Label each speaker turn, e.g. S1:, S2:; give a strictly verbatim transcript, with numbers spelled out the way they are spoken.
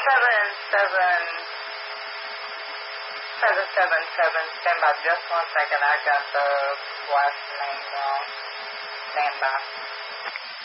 S1: seven, seven, seven, seven, seven. Stand by just one second. I got the last name wrong. Stand by.